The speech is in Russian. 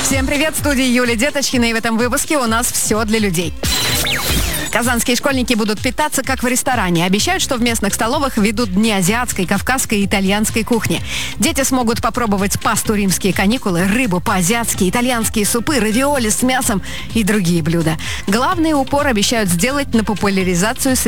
Всем привет, в студии Юлия Деточкина, и в этом выпуске у нас все для людей. Казанские школьники будут питаться как в ресторане. Обещают, что в местных столовых ведут дни азиатской, кавказской и итальянской кухни. Дети смогут попробовать пасту римские каникулы, рыбу по-азиатски, итальянские супы, равиоли с мясом и другие блюда. Главный упор обещают сделать на популяризацию